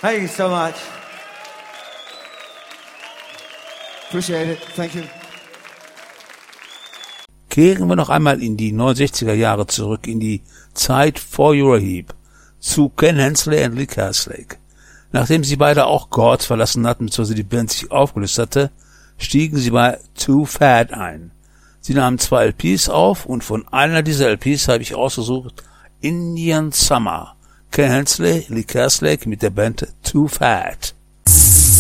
Thank you so much. Appreciate it. Thank you. Kehren wir noch einmal in die 69er Jahre zurück, in die Zeit vor Euroheap, zu Ken Hensley und Lee Kerslake. Nachdem sie beide auch God verlassen hatten, bzw. die Band sich aufgelöst hatte, stiegen sie bei Too Fat ein. Sie nahmen 2 LPs auf und von einer dieser LPs habe ich ausgesucht Indian Summer. Ken Hensley, Lee Kerslake mit der Band Too Fat.